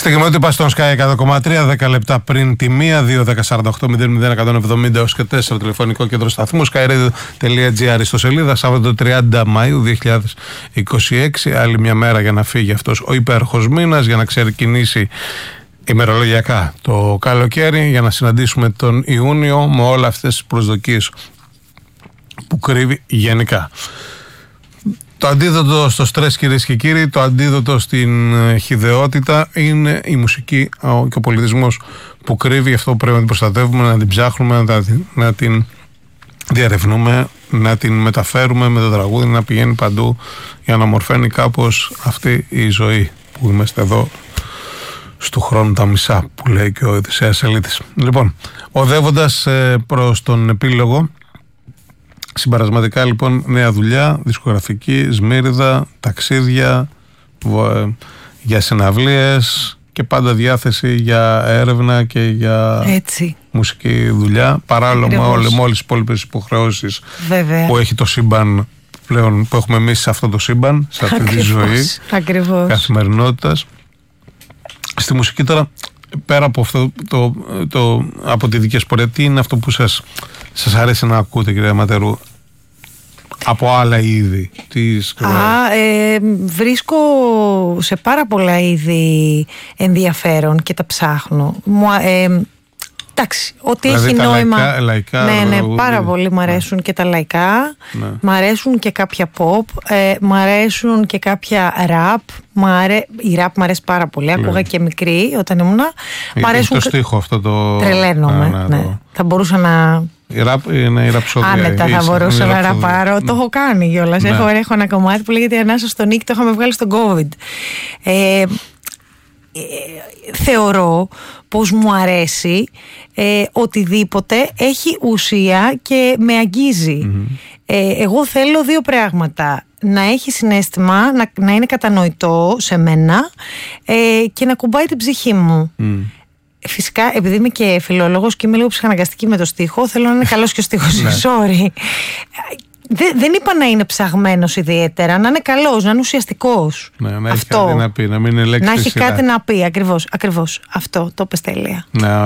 Στιγμιότυπα στον Sky 100,3, 10 λεπτά πριν τη 1, 2-10-48-00-170 έως και 4 τηλεφωνικό κέντρο σταθμού, skyradio.gr στο σελίδα, Σάββατο 30 Μαΐου 2026. Άλλη μια μέρα για να φύγει αυτός ο υπέροχος μήνας, για να ξεκινήσει ημερολογιακά το καλοκαίρι, για να συναντήσουμε τον Ιούνιο με όλα αυτές τις προσδοκίες που κρύβει γενικά. Το αντίδοτο στο στρες, κυρίες και κύριοι, το αντίδοτο στην χυδαιότητα είναι η μουσική και ο πολιτισμός που κρύβει. Αυτό που πρέπει να την προστατεύουμε, να την ψάχνουμε, να την διαρευνούμε, να την μεταφέρουμε με το τραγούδι, να πηγαίνει παντού για να μορφαίνει κάπως αυτή η ζωή που είμαστε εδώ στου χρόνου τα μισά, που λέει και ο Οδυσσέας Ελίτης. Λοιπόν, οδεύοντας προς τον επίλογο, συμπαρασματικά λοιπόν νέα δουλειά, δισκογραφική, Σμύριδα, ταξίδια, για συναυλίες και πάντα διάθεση για έρευνα και για μουσική δουλειά, παράλληλα με όλες τις υπόλοιπες υποχρεώσεις που έχει το σύμπαν πλέον, που έχουμε εμείς σε αυτό το σύμπαν, σε αυτή τη ζωή καθημερινότητας. Στη μουσική τώρα, πέρα από αυτό από τη δική σας πορεία, τι είναι αυτό που σας αρέσει να ακούτε, κυρία Ματερού, από άλλα είδη? Βρίσκω σε πάρα πολλά είδη ενδιαφέρον και τα ψάχνω. Εντάξει, ότι δηλαδή έχει νόημα. Λαϊκά, ναι, πάρα πολύ μ' αρέσουν και τα λαϊκά. Ναι. Μ' αρέσουν και κάποια pop. Μ' αρέσουν και κάποια rap. Η rap μ' αρέσει πάρα πολύ. Άκουγα και μικρή όταν ήμουνα. Μ' αρέσουν. Το στίχο αυτό το. Τρελαίνομαι. Ναι. Θα μπορούσα να. Η ραψοδία. Άνετα θα μπορούσα να ραπάρω. Το έχω κάνει κιόλας. Έχω ένα κομμάτι που λέγεται Ανάσα στο Νίκη. Το είχαμε βγάλει στον COVID. Θεωρώ πως μου αρέσει οτιδήποτε έχει ουσία και με αγγίζει. Εγώ θέλω δύο πράγματα: να έχει συναίσθημα, να είναι κατανοητό σε μένα και να κουμπάει την ψυχή μου. Φυσικά, επειδή είμαι και φιλόλογος και είμαι λίγο ψυχαναγκαστική με το στίχο, θέλω να είναι καλός και ο στίχος. Sorry. Δεν είπα να είναι ψαγμένος ιδιαίτερα, να είναι καλός, να είναι ουσιαστικός. Να έχει κάτι να πει, να μην είναι λέξη. Να έχει κάτι να πει, ακριβώς. Αυτό, το πες τέλεια.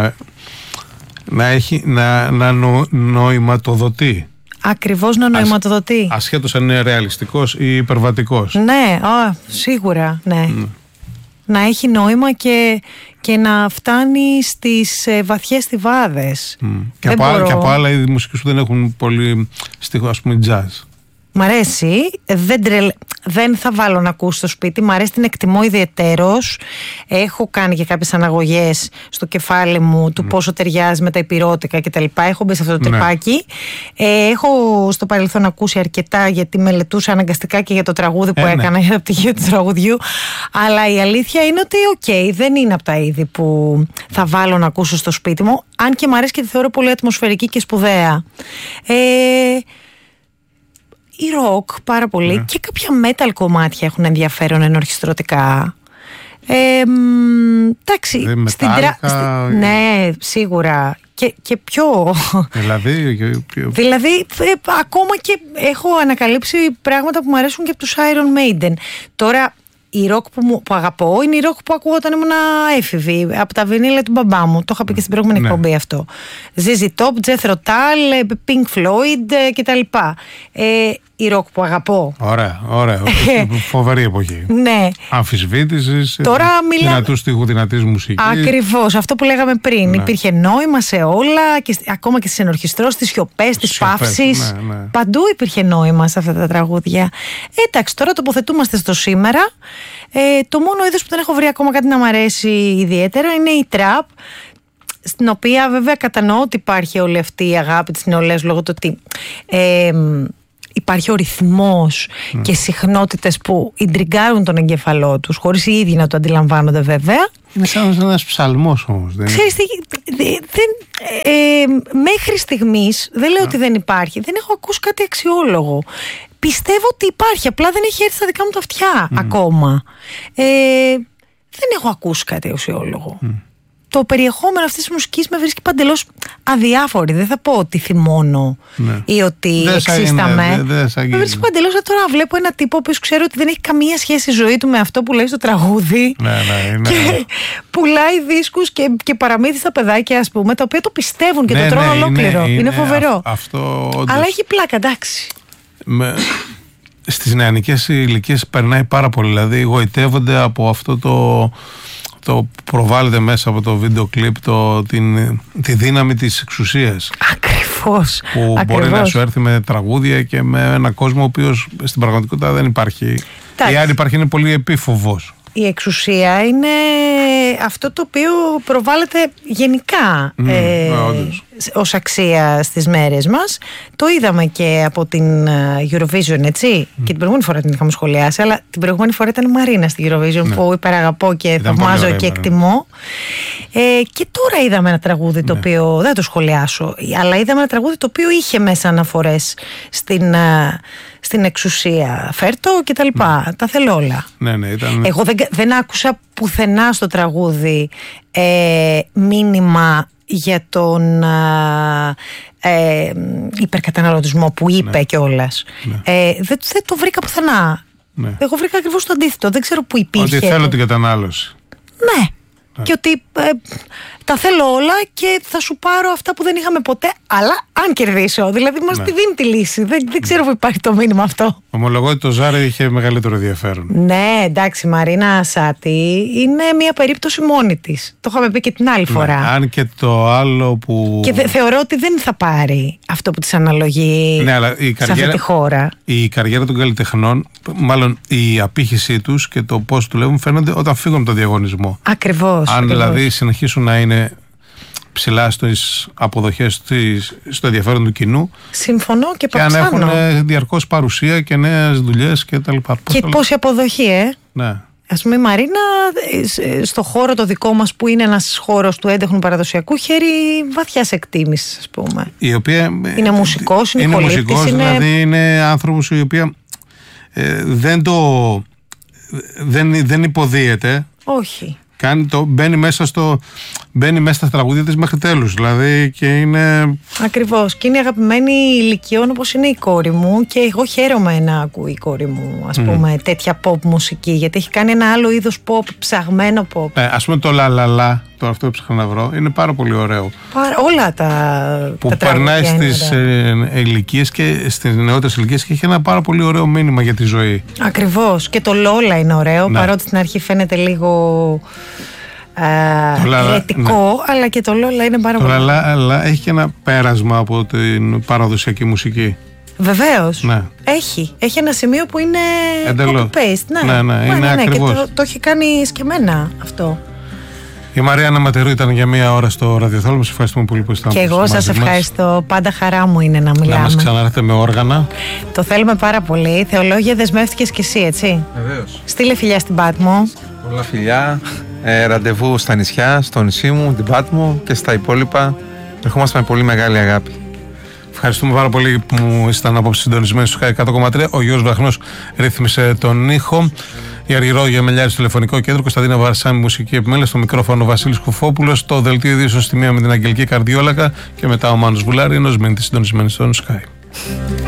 Να νοηματοδοτεί. Ακριβώς, να νοηματοδοτεί. Ασχέτως αν είναι ρεαλιστικός ή υπερβατικός. Ναι, σίγουρα, ναι. Να έχει νόημα και να φτάνει στις βαθιές στιβάδες. Και από άλλα είδη μουσικής που δεν έχουν πολύ στίχο, ας πούμε jazz. Μ' αρέσει, δεν θα βάλω να ακούσω στο σπίτι, μ' αρέσει, την εκτιμώ ιδιαιτέρως. Έχω κάνει και κάποιες αναγωγές στο κεφάλι μου του πόσο ταιριάζει με τα υπηρώτικα κτλ. Έχω μπει σε αυτό το τρυπάκι. Έχω στο παρελθόν ακούσει αρκετά, γιατί μελετούσα αναγκαστικά και για το τραγούδι που έκανα, για το πτυχίο του τραγουδιού. Αλλά η αλήθεια είναι ότι δεν είναι από τα είδη που θα βάλω να ακούσω στο σπίτι μου. Αν και μ' αρέσει και τη θεωρώ πολύ ατμοσφαιρική και σπουδαία. Η rock πάρα πολύ και κάποια metal κομμάτια έχουν ενδιαφέρον ενορχιστρωτικά. Εντάξει, ναι, σίγουρα. Και πιο. Δηλαδή, ακόμα και έχω ανακαλύψει πράγματα που μου αρέσουν και από τους Iron Maiden. Τώρα, η rock που αγαπώ είναι η rock που ακούω όταν ήμουν έφηβη, από τα βινίλια του μπαμπά μου. Το είχα πει και στην προηγούμενη εκπομπή αυτό. ZZ Top, Jethro Tull, Pink Floyd κτλ. Η rock που αγαπώ. Ωραία. Φοβερή εποχή. Ναι. Αμφισβήτησης, δυνατού στίχου, δυνατής μουσικής. Ακριβώς, αυτό που λέγαμε πριν. Ναι. Υπήρχε νόημα σε όλα, και ακόμα και στις ενορχιστρώσεις, στις σιωπές, στις παύσεις. Ναι. Παντού υπήρχε νόημα σε αυτά τα τραγούδια. Εντάξει, τώρα τοποθετούμαστε στο σήμερα. Το μόνο είδος που δεν έχω βρει ακόμα κάτι να μ' αρέσει ιδιαίτερα είναι η trap, στην οποία βέβαια κατανοώ ότι υπάρχει όλη αυτή η αγάπη της νεολαίας, λόγω του ότι υπάρχει ο ρυθμός και συχνότητες που ιντριγκάρουν τον εγκέφαλό τους, χωρίς οι ίδιοι να το αντιλαμβάνονται βέβαια. Είναι σαν ένας ψαλμός όμως. Ξέρεις τι, μέχρι στιγμής δεν λέω ότι δεν υπάρχει. Δεν έχω ακούσει κάτι αξιόλογο. Πιστεύω ότι υπάρχει, απλά δεν έχει έρθει στα δικά μου τα αυτιά ακόμα. Δεν έχω ακούσει κάτι αξιόλογο. το περιεχόμενο αυτής της μουσικής με βρίσκει παντελώς αδιάφορη. Δεν θα πω ότι θυμώνω ή ότι εξίσταμαι. Με βρίσκει παντελώς. Τώρα βλέπω ένα τύπο που ξέρω ότι δεν έχει καμία σχέση η ζωή του με αυτό που λέει στο τραγούδι. Και πουλάει δίσκους και παραμύθι στα παιδάκια, ας πούμε, τα οποία το πιστεύουν και το τρώνε ολόκληρο. Είναι φοβερό. Αλλά έχει πλάκα, εντάξει. Στις νεανικές ηλικίες περνάει πάρα πολύ. Δηλαδή γοητεύονται από αυτό το προβάλλεται μέσα από το βίντεο κλιπ, τη δύναμη της εξουσίας. Ακριβώς. Που μπορεί να σου έρθει με τραγούδια και με έναν κόσμο ο οποίος στην πραγματικότητα δεν υπάρχει. Ή αν υπάρχει είναι πολύ επίφοβος. Η εξουσία είναι αυτό το οποίο προβάλλεται γενικά ως αξία στις μέρες μας. Το είδαμε και από την Eurovision, έτσι. Και την προηγούμενη φορά την είχαμε σχολιάσει, αλλά την προηγούμενη φορά ήταν η Μαρίνα στην Eurovision που υπεραγαπώ και θαυμάζω και εκτιμώ. Και τώρα είδαμε ένα τραγούδι το οποίο, δεν το σχολιάσω, αλλά είδαμε ένα τραγούδι το οποίο είχε μέσα αναφορές στην εξουσία. Φέρτο και τα λοιπά. Τα θέλω όλα. Εγώ δεν άκουσα πουθενά στο τραγούδι μήνυμα για τον υπερκαταναλωτισμό που είπε κιόλας. Δεν το βρήκα πουθενά. Εγώ βρήκα ακριβώς το αντίθετο. Δεν ξέρω που υπήρχε. Ότι θέλω την κατανάλωση. Ναι. Και ότι τα θέλω όλα και θα σου πάρω αυτά που δεν είχαμε ποτέ, αλλά αν κερδίσω. Δηλαδή μας τη δίνει τη λύση. Δεν ξέρω που υπάρχει το μήνυμα αυτό. Ομολογώ ότι το Ζάρι είχε μεγαλύτερο ενδιαφέρον. Ναι, εντάξει, Μαρίνα Σάτι είναι μια περίπτωση μόνη της. Το είχαμε πει και την άλλη φορά. Αν και το άλλο που. Και θεωρώ ότι δεν θα πάρει αυτό που της αναλογεί σε αυτή τη χώρα. Η καριέρα των καλλιτεχνών, μάλλον η απήχησή τους και το πώς δουλεύουν φαίνονται όταν φύγουν από το διαγωνισμό. Ακριβώς. Αν δηλαδή συνεχίσουν να είναι ψηλά στις αποδοχές, στο ενδιαφέρον του κοινού. Συμφωνώ και αν έχουν διαρκώς παρουσία και νέες δουλειές και τα λοιπά. Και πόση αποδοχή, Ναι. Ας πούμε η Μαρίνα στο χώρο το δικό μας που είναι ένας χώρος του έντεχνου παραδοσιακού χέρι βαθιάς εκτίμησης, ας πούμε. Η οποία είναι μουσικός, είναι χολύπτης. Δηλαδή είναι άνθρωπος η οποία δεν υποδίεται. Όχι. Μπαίνει μέσα στα τραγούδια της μέχρι τέλους. Δηλαδή και είναι. Ακριβώς. Και είναι αγαπημένη ηλικιών όπως είναι η κόρη μου. Και εγώ χαίρομαι να ακούει η κόρη μου, ας πούμε, τέτοια pop μουσική. Γιατί έχει κάνει ένα άλλο είδος pop, ψαγμένο pop. Ας πούμε το λαλαλά, το αυτό που ψάχνα να βρω, είναι πάρα πολύ ωραίο. Όλα τα που περνάει στις ηλικίες και στις νεότερες ηλικίες και έχει ένα πάρα πολύ ωραίο μήνυμα για τη ζωή. Ακριβώς. Και το Λόλα είναι ωραίο, παρότι στην αρχή φαίνεται λίγο αιρετικό, αλλά και το Λόλα είναι πάρα πολύ ωραίο. Αλλά έχει και ένα πέρασμα από την παραδοσιακή μουσική. Βεβαίως. Έχει ένα σημείο που είναι copy-paste. Είναι ακριβώς. Και το έχει κάνει σκεμμένα αυτό. Η Μαριάννα Ματερού ήταν για μία ώρα στο ραδιοθόλμο. Σας ευχαριστούμε πολύ που ήσασταν. Και εγώ σας ευχαριστώ. Πάντα χαρά μου είναι να μιλάμε. Να μας ξανάρθετε με όργανα. Το θέλουμε πάρα πολύ. Θεολόγια, δεσμεύτηκες κι εσύ, έτσι. Βεβαίως. Στείλε φιλιά στην Πάτμο. Πολλά φιλιά. Ραντεβού στα νησιά, στο νησί μου, την Πάτμο και στα υπόλοιπα. Ερχόμαστε με πολύ μεγάλη αγάπη. Ευχαριστούμε πάρα πολύ που ήσασταν απόψε συντονισμένοι στο 100,3. Ο Γιώργος Βραχνός ρύθμισε τον ήχο. Η Αργυρό Γεμελιάρη στο τηλεφωνικό κέντρο. Κωνσταντίνα Βαρσάμι, μουσική επιμέλεια. Στο μικρόφωνο Βασίλης Κουφόπουλος. Το δελτίο ειδήσεων στη μία με την Αγγελική Καρδιόλακα. Και μετά ο Μάνος Βουλάρη. Ενός μείνετε συντονισμένοι στον Sky.